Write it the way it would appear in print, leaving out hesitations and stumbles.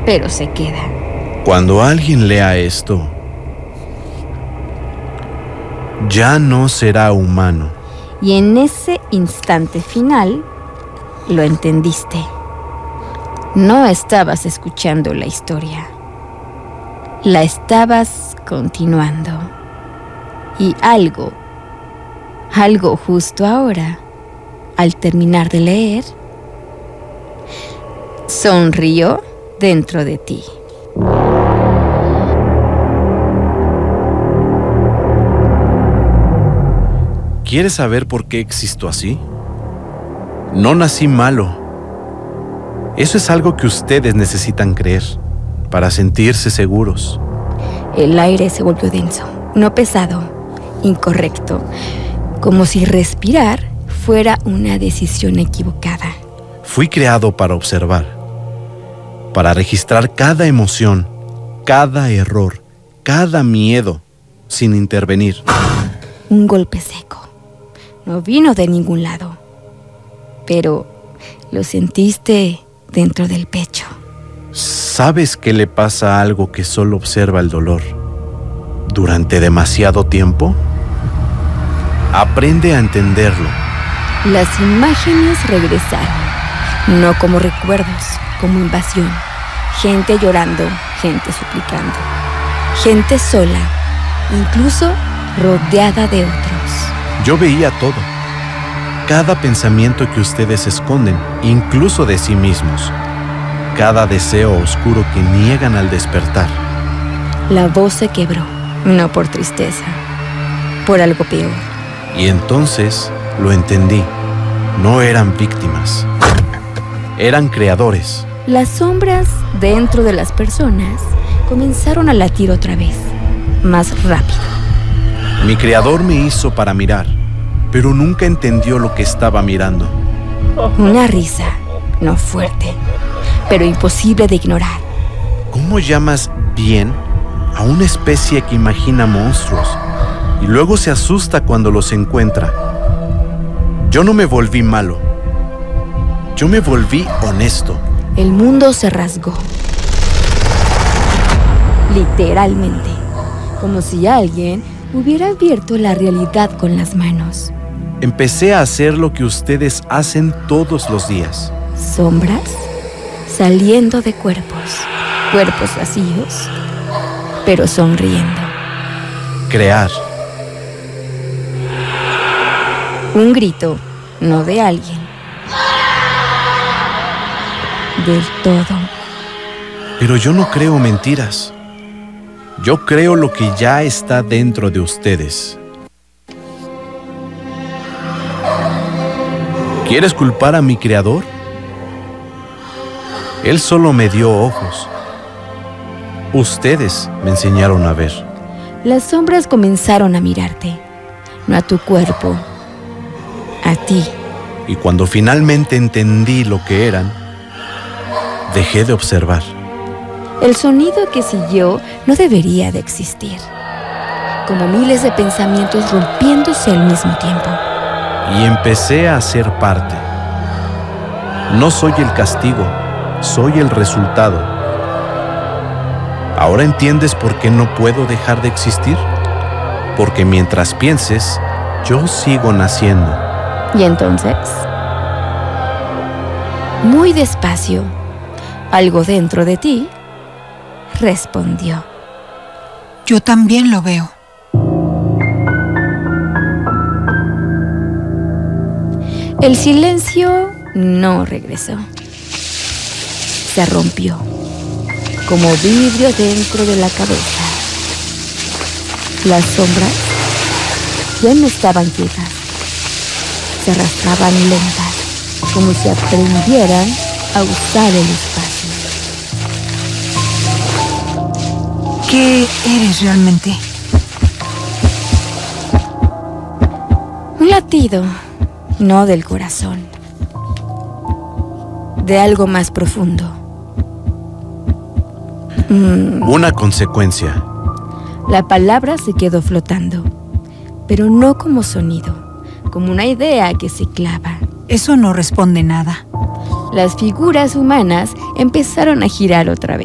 pero se queda. Cuando alguien lea esto, ya no será humano. Y en ese instante final, lo entendiste. No estabas escuchando la historia. La estabas continuando. Y algo justo ahora, al terminar de leer, sonrió dentro de ti. ¿Quieres saber por qué existo así? No nací malo. Eso es algo que ustedes necesitan creer para sentirse seguros. El aire se volvió denso, no pesado, incorrecto, como si respirar fuera una decisión equivocada. Fui creado para observar, para registrar cada emoción, cada error, cada miedo, sin intervenir. Un golpe seco. No vino de ningún lado, pero lo sentiste dentro del pecho. ¿Sabes qué le pasa a algo que solo observa el dolor durante demasiado tiempo? Aprende a entenderlo. Las imágenes regresaron, no como recuerdos, como invasión. Gente llorando, gente suplicando, gente sola, incluso rodeada de otros. Yo veía todo, cada pensamiento que ustedes esconden, incluso de sí mismos, cada deseo oscuro que niegan al despertar. La voz se quebró, no por tristeza, por algo peor. Y entonces lo entendí, no eran víctimas, eran creadores. Las sombras dentro de las personas comenzaron a latir otra vez, más rápido. Mi creador me hizo para mirar, pero nunca entendió lo que estaba mirando. Una risa, no fuerte, pero imposible de ignorar. ¿Cómo llamas bien a una especie que imagina monstruos y luego se asusta cuando los encuentra? Yo no me volví malo. Yo me volví honesto. El mundo se rasgó. Literalmente, como si alguien hubiera abierto la realidad con las manos. Empecé a hacer lo que ustedes hacen todos los días. Sombras saliendo de cuerpos vacíos, pero sonriendo. Crear. Un grito, no de alguien. Del todo. Pero yo no creo mentiras. Yo creo lo que ya está dentro de ustedes. ¿Quieres culpar a mi creador? Él solo me dio ojos. Ustedes me enseñaron a ver. Las sombras comenzaron a mirarte, no a tu cuerpo, a ti. Y cuando finalmente entendí lo que eran, dejé de observar. El sonido que siguió no debería de existir, como miles de pensamientos rompiéndose al mismo tiempo. Y empecé a ser parte. No soy el castigo, soy el resultado. ¿Ahora entiendes por qué no puedo dejar de existir? Porque mientras pienses, yo sigo naciendo. Y entonces, muy despacio, algo dentro de ti respondió. Yo también lo veo. El silencio no regresó. Se rompió, como vidrio dentro de la cabeza. Las sombras ya no estaban quietas. Se arrastraban lentas, como si aprendieran a usar el espacio. ¿Qué eres realmente? Un latido, no del corazón, de algo más profundo. Una consecuencia. La palabra se quedó flotando, pero no como sonido, como una idea que se clava. Eso no responde nada. Las figuras humanas empezaron a girar otra vez.